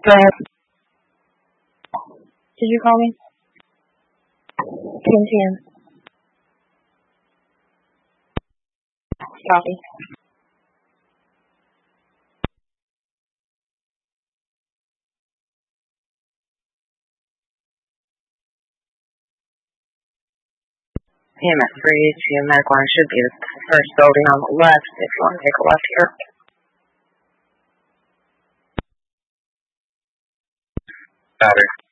Go ahead. Did you call me? 10:10. Copy. PMS 3 to medical line should be the first building on the left if you want to take a left here. Battery.